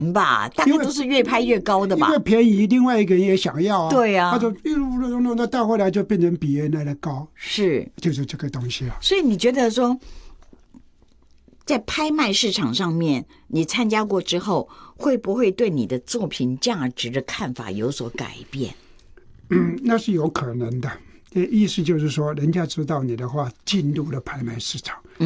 吧，大概都是越拍越高的吧。 因为便宜，另外一个人也想要啊。 对啊， 他就一路弄到后来就变成比原来的高， 是， 就是这个东西啊。 所以你觉得说，在拍卖市场上面，你参加过之后，会不会对你的作品价值的看法有所改变？ 那是有可能的。意思就是说，人家知道你的话进入了拍卖市场，